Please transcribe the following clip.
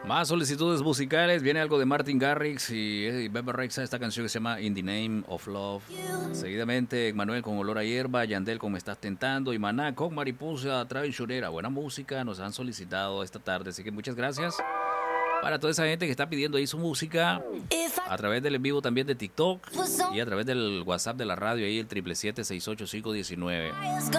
Más solicitudes musicales. Viene algo de Martin Garrix y Bebe Rexha. Esta canción que se llama In the Name of Love. Seguidamente, Manuel con Olor a Hierba. Yandel con Me Estás Tentando. Y Maná con Mariposa Traicionera. Buena música nos han solicitado esta tarde. Así que muchas gracias para toda esa gente que está pidiendo ahí su música. A través del en vivo también de TikTok. Y a través del WhatsApp de la radio ahí, el 777-685-19.